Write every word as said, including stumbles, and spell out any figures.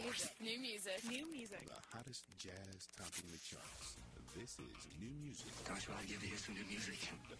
music. New music. New music. The hottest jazz topping the charts. This is new music. Don't you want to get to hear some new music? The